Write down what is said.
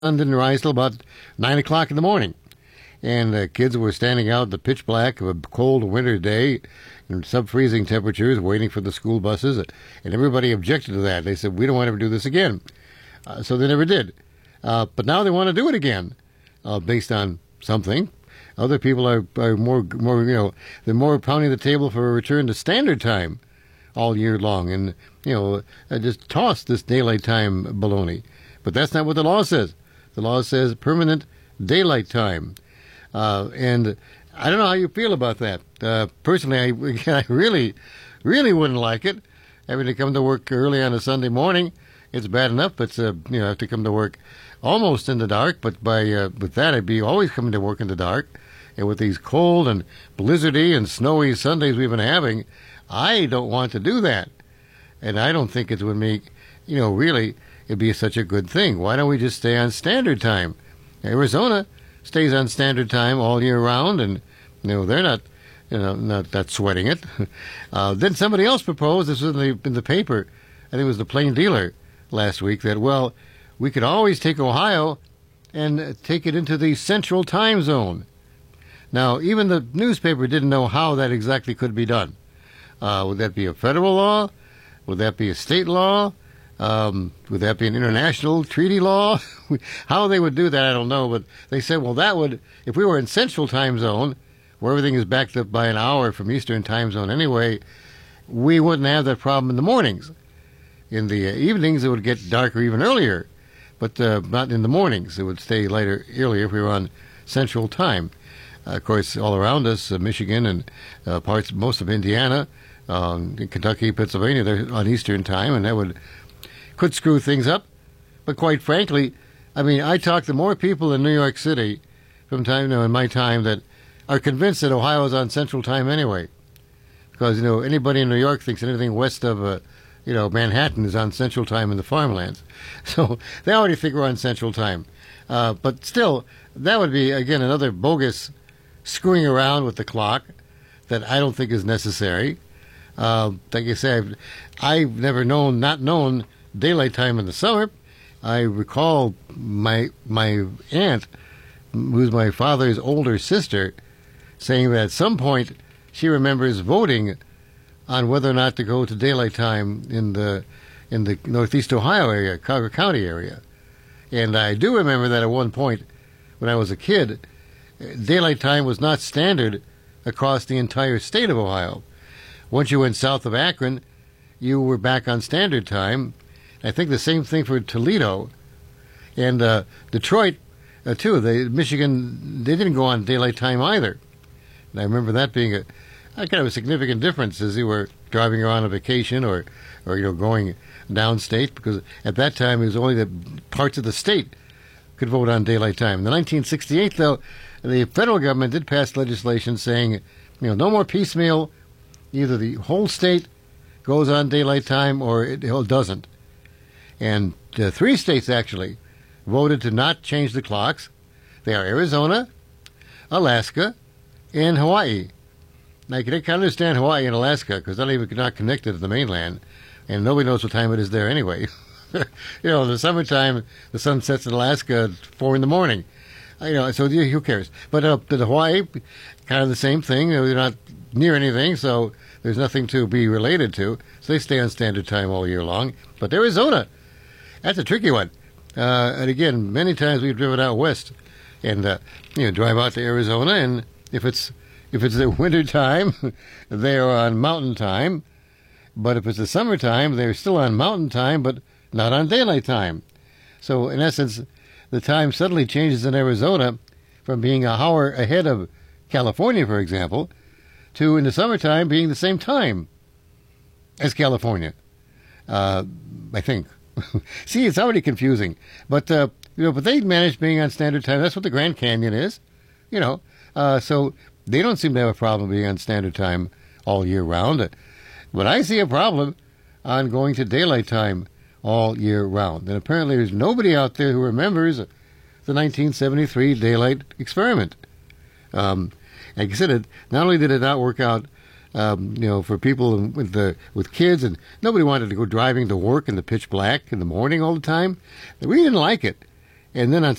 sun didn't rise till about 9 o'clock in the morning. And kids were standing out in the pitch black of a cold winter day in sub-freezing temperatures waiting for the school buses. And everybody objected to that. They said, we don't want to ever do this again. So they never did. But now they want to do it again based on something. Other people are more, they're more pounding the table for a return to standard time all year long. And, just toss this daylight time baloney. But that's not what the law says. The law says permanent daylight time. And I don't know how you feel about that. Personally, I really, really wouldn't like it. Having to come to work early on a Sunday morning, it's bad enough. But I have to come to work almost in the dark. But with that, I'd be always coming to work in the dark. And with these cold and blizzardy and snowy Sundays we've been having, I don't want to do that. And I don't think it would make, really, it'd be such a good thing. Why don't we just stay on standard time? Arizona stays on standard time all year round, and they're not not sweating it. Then somebody else proposed, this was in the paper, I think it was the Plain Dealer last week, that we could always take Ohio and take it into the central time zone. Now, even the newspaper didn't know how that exactly could be done. Would that be a federal law? Would that be a state law? Would that be an international treaty law? How they would do that, I don't know. But they said, well, that would, if we were in Central Time Zone, where everything is backed up by an hour from Eastern Time Zone anyway, we wouldn't have that problem in the mornings. In the evenings, it would get darker even earlier, but not in the mornings. It would stay lighter earlier if we were on Central Time. Of course, all around us, Michigan and most of Indiana, Kentucky, Pennsylvania, they're on Eastern Time, and that could screw things up. But quite frankly, I mean, I talk to more people in New York City from time in my time that are convinced that Ohio is on Central Time anyway, because anybody in New York thinks anything west of Manhattan is on Central Time in the farmlands, so they already think we're on Central Time. But still, that would be again another bogus screwing around with the clock that I don't think is necessary. Like I said, I've never not known daylight time in the summer. I recall my aunt, who's my father's older sister, saying that at some point she remembers voting on whether or not to go to daylight time in the Northeast Ohio area, Carver County area. And I do remember that at one point when I was a kid, daylight time was not standard across the entire state of Ohio. Once you went south of Akron, you were back on standard time. I think the same thing for Toledo. And Detroit, too. Michigan, they didn't go on daylight time either. And I remember that being a kind of a significant difference as you were driving around on vacation or going downstate, because at that time it was only the parts of the state could vote on daylight time. In the 1968, though, the federal government did pass legislation saying, no more piecemeal. Either the whole state goes on daylight time or it doesn't. And 3 states actually voted to not change the clocks. They are Arizona, Alaska, and Hawaii. Now, I can understand Hawaii and Alaska because they're not connected to the mainland, and nobody knows what time it is there anyway. In the summertime, the sun sets in Alaska at 4 in the morning. So who cares? But Hawaii, kind of the same thing. They're not near anything, so there's nothing to be related to. So they stay on standard time all year long. But Arizona, that's a tricky one. And again, many times we've driven out west and drive out to Arizona, and if it's the winter time, they're on mountain time. But if it's the summertime, they're still on mountain time, but not on daylight time. So in essence, the time suddenly changes in Arizona from being an hour ahead of California, for example, to in the summertime being the same time as California. I think. See, it's already confusing. But but they manage being on standard time. That's what the Grand Canyon is. So they don't seem to have a problem being on standard time all year round. But I see a problem on going to daylight time all year round. And apparently there's nobody out there who remembers the 1973 daylight experiment. Like I said, not only did it not work out, for people with kids, and nobody wanted to go driving to work in the pitch black in the morning all the time. We didn't like it. And then on